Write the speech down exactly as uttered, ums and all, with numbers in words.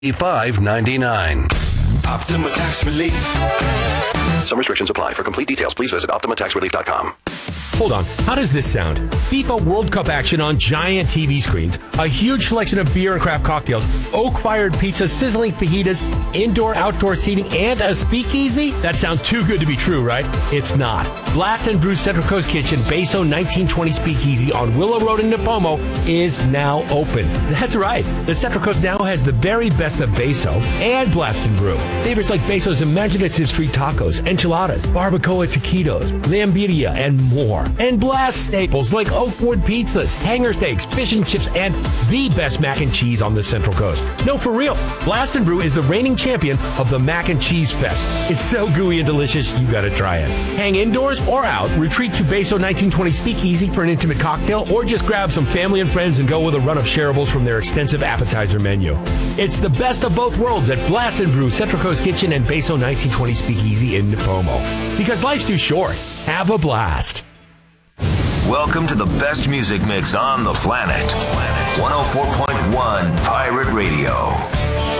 five ninety-nine. Optima Tax Relief. Some restrictions apply. For complete details, please visit optima tax relief dot com. Hold on. How does this sound? FIFA World Cup action on giant T V screens, a huge selection of beer and craft cocktails, oak-fired pizzas, sizzling fajitas, indoor-outdoor seating, and a speakeasy? That sounds too good to be true, right? It's not. Blast and Brew Central Coast Kitchen, Beso nineteen twenty Speakeasy on Willow Road in Napomo is now open. That's right. The Central Coast now has the very best of Beso and Blast and Brew. Favorites like Beso's imaginative street tacos, enchiladas, barbacoa taquitos, lambiria, and more. And Blast staples like Oakwood pizzas, hanger steaks, fish and chips, and the best mac and cheese on the Central Coast. No, for real. Blast and Brew is the reigning champion of the Mac and Cheese Fest. It's so gooey and delicious, you gotta try it. Hang indoors or out, retreat to Beso nineteen twenty Speakeasy for an intimate cocktail, or just grab some family and friends and go with a run of shareables from their extensive appetizer menu. It's the best of both worlds at Blast and Brew, Central Coast Kitchen, and Beso nineteen twenty Speakeasy in Napomo. Because life's too short. Have a blast. Welcome to the best music mix on the planet. one oh four point one Pirate Radio.